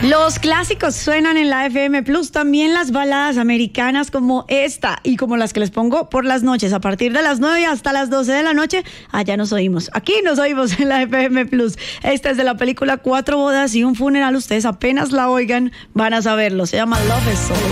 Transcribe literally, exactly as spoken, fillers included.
Los clásicos suenan en la F M Plus, también las baladas americanas como esta y como las que les pongo por las noches, a partir de las nueve hasta las doce de la noche, allá nos oímos, aquí nos oímos en la F M Plus. Esta es de la película Cuatro bodas y un funeral, ustedes apenas la oigan van a saberlo, se llama Love is Soul.